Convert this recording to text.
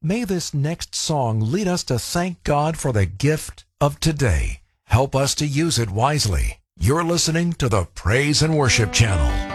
May this next song lead us to thank God for the gift of today. Help us to use it wisely. You're listening to the Praise and Worship Channel.